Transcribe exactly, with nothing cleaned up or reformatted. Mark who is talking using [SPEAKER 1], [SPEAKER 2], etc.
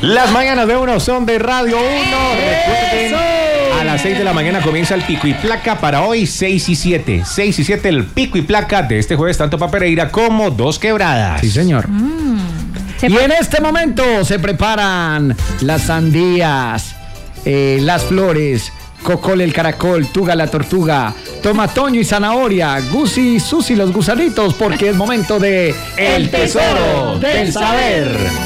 [SPEAKER 1] Las mañanas de uno son de Radio uno. Recuerden, a las seis de la mañana comienza el pico y placa para hoy, seis y siete. seis y siete el pico y placa de este jueves, tanto para Pereira como Dos Quebradas.
[SPEAKER 2] Sí, señor.
[SPEAKER 3] Mm.
[SPEAKER 2] Y en este momento se preparan las sandías, eh, las flores, Cocol el caracol, Tuga la tortuga, Tomatoño y zanahoria, Gusi y Susi los gusanitos, porque es momento de
[SPEAKER 1] El tesoro del saber.